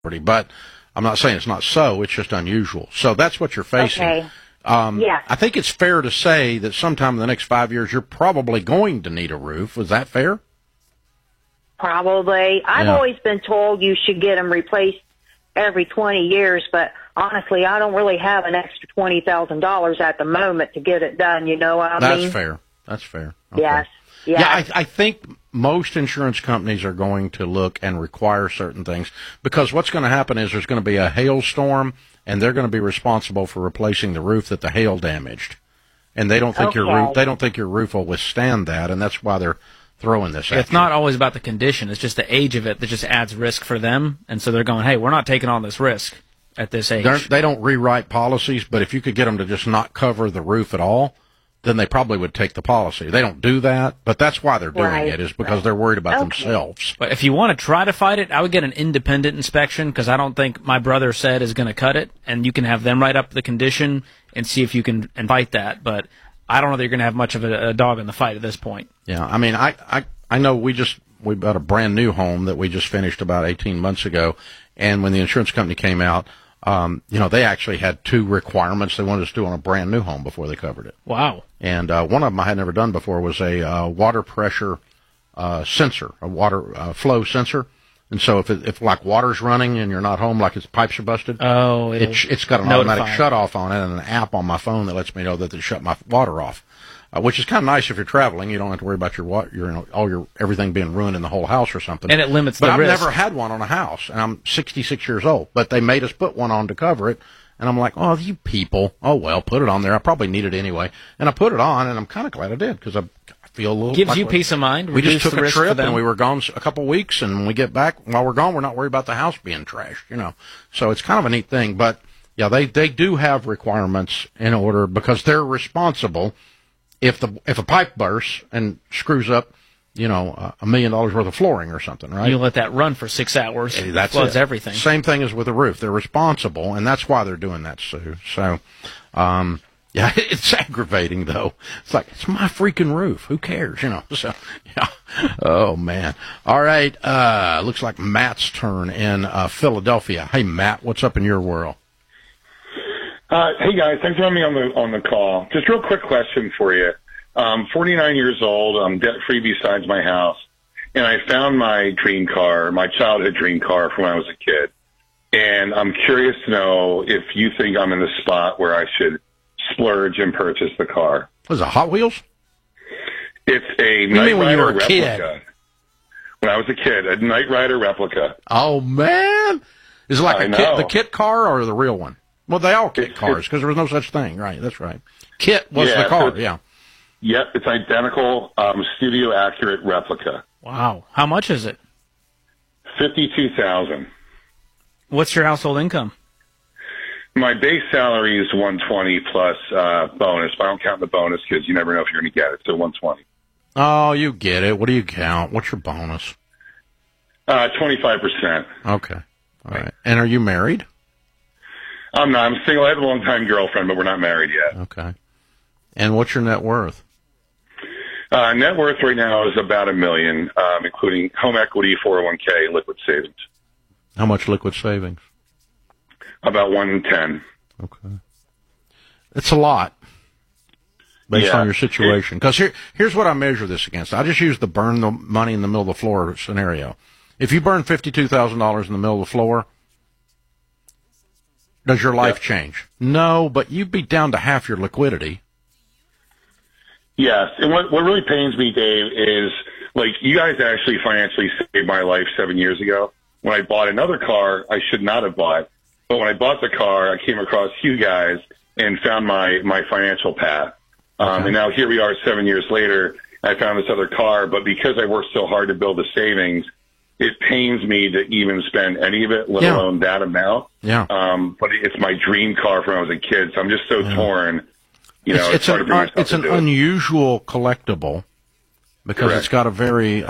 but I'm not saying it's not so. It's just unusual. So that's what you're facing. Okay. Yeah. I think it's fair to say that sometime in the next 5 years, you're probably going to need a roof. Is that fair? Probably. I've always been told you should get them replaced every 20 years, but honestly, I don't really have an extra $20,000 at the moment to get it done. You know what I mean? That's fair. That's fair. Okay. Yes. Yeah, I think most insurance companies are going to look and require certain things, because what's going to happen is there's going to be a hailstorm, and they're going to be responsible for replacing the roof that the hail damaged, and they don't think your roof will withstand that, and that's why they're throwing this at It's you. not always about the condition. It's just the age of it that just adds risk for them, and so they're going, hey, we're not taking on this risk at this age. They don't rewrite policies, but if you could get them to just not cover the roof at all, then they probably would take the policy. They don't do that, but that's why they're doing it, is because they're worried about themselves. But if you want to try to fight it, I would get an independent inspection, because I don't think my brother said is going to cut it, and you can have them write up the condition and see if you can fight that. But I don't know that you're going to have much of a dog in the fight at this point. Yeah, I mean, I know we bought a brand new home that we just finished about 18 months ago, and when the insurance company came out, they actually had 2 requirements they wanted us to do on a brand new home before they covered it. Wow. And one of them I had never done before was a water pressure sensor, a water flow sensor. And so if like water's running and you're not home, like its pipes are busted, it's got an automatic shut off on it and an app on my phone that lets me know that they shut my water off. Which is kind of nice if you're traveling. You don't have to worry about your everything being ruined in the whole house or something. And it limits the risk. But I've never had one on a house, and I'm 66 years old. But they made us put one on to cover it, and I'm like, oh, you people. Oh, well, put it on there. I probably need it anyway. And I put it on, and I'm kind of glad I did, because I feel a little... Gives you peace of mind. We just took a trip, and we were gone a couple of weeks, and when we get back, while we're gone, we're not worried about the house being trashed, So it's kind of a neat thing. But, yeah, they do have requirements in order, because they're responsible. If a pipe bursts and screws up, $1 million worth of flooring or something, right? You let that run for 6 hours. Hey, that's floods everything. Same thing as with a roof. They're responsible, and that's why they're doing that, Sue. So, yeah, it's aggravating, though. It's like, it's my freaking roof. Who cares, So, yeah. Oh, man. All right. Looks like Matt's turn in Philadelphia. Hey, Matt, what's up in your world? Hey guys, thanks for having me on the call. Just real quick question for you. 49 years old. I'm debt free besides my house, and I found my dream car, my childhood dream car from when I was a kid. And I'm curious to know if you think I'm in the spot where I should splurge and purchase the car. Was it Hot Wheels? It's a Knight Rider replica. When I was a kid, a Knight Rider replica. Oh man, is it like the kit car or the real one? Well, they all kit cars, because there was no such thing, right? That's right. Kit was the car, yeah. Yep, it's identical, studio accurate replica. Wow. How much is it? $52,000. What's your household income? My base salary is $120 plus bonus, but I don't count the bonus because you never know if you're going to get it, so $120. Oh, you get it. What do you count? What's your bonus? 25%. Okay. All right. And are you married? I'm not. I'm single. I have a long-time girlfriend, but we're not married yet. Okay. And what's your net worth? Net worth right now is about $1 million, including home equity, 401k, liquid savings. How much liquid savings? About 110. Okay. It's a lot based on your situation. Because here's what I measure this against. I just use the burn the money in the middle of the floor scenario. If you burn $52,000 in the middle of the floor, does your life change? No, but you'd be down to half your liquidity. Yes, and what really pains me, Dave, is like you guys actually financially saved my life 7 years ago. When I bought another car, I should not have bought. But when I bought the car, I came across you guys and found my financial path. And now here we are 7 years later. I found this other car, but because I worked so hard to build the savings, it pains me to even spend any of it, let alone that amount. Yeah. But it's my dream car from when I was a kid, so I'm just so torn. It's an unusual collectible because it's got a very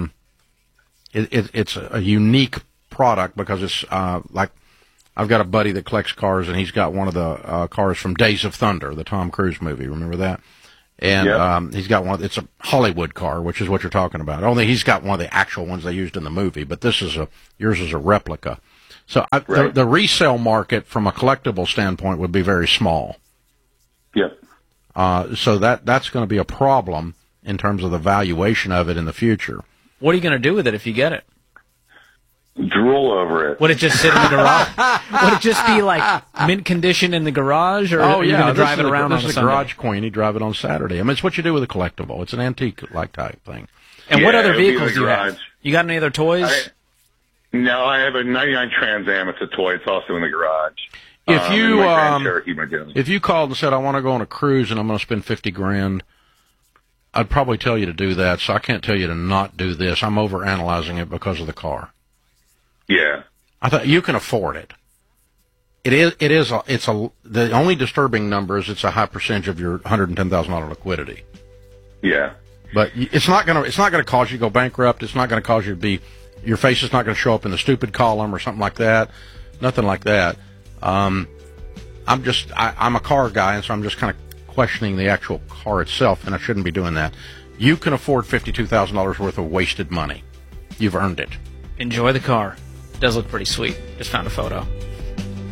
it's a unique product because it's like I've got a buddy that collects cars and he's got one of the cars from Days of Thunder, the Tom Cruise movie. Remember that? And he's got one. It's a Hollywood car, which is what you're talking about. Only he's got one of the actual ones they used in the movie, but yours is a replica. So the resale market from a collectible standpoint would be very small. Yep. So that's going to be a problem in terms of the valuation of it in the future. What are you going to do with it if you get it? Drool over it. Would it just sit in the garage? Would it just be like mint condition in the garage, or are you going to drive it around on a Sunday? This is a garage queen. You drive it on Saturday. I mean, it's what you do with a collectible. It's an antique-like type thing. And what other vehicles do you have? You got any other toys? No, I have a 99 Trans Am. It's a toy. It's also in the garage. If you called and said, I want to go on a cruise and I'm going to spend $50,000, I'd probably tell you to do that. So I can't tell you to not do this. I'm overanalyzing it because of the car. Yeah. I thought you can afford it. The only disturbing number is it's a high percentage of your $110,000 liquidity. Yeah. But it's not going to cause you to go bankrupt. It's not going to cause you to be, your face is not going to show up in the stupid column or something like that. Nothing like that. I'm a car guy, and so I'm just kind of questioning the actual car itself, and I shouldn't be doing that. You can afford $52,000 worth of wasted money. You've earned it. Enjoy the car. It does look pretty sweet. Just found a photo.